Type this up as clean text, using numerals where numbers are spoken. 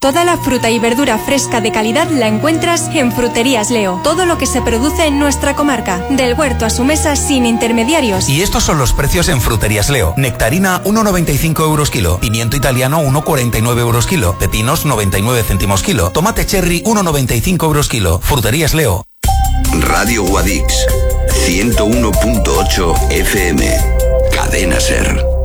Toda la fruta y verdura fresca de calidad la encuentras en Fruterías Leo. Todo lo que se produce en nuestra comarca, del huerto a su mesa sin intermediarios. Y estos son los precios en Fruterías Leo. Nectarina 1,95 euros kilo. Pimiento italiano 1,49 euros kilo. Pepinos 99 céntimos kilo. Tomate cherry 1,95 euros kilo. Fruterías Leo. Radio Guadix 101.8 FM. Cadena Ser.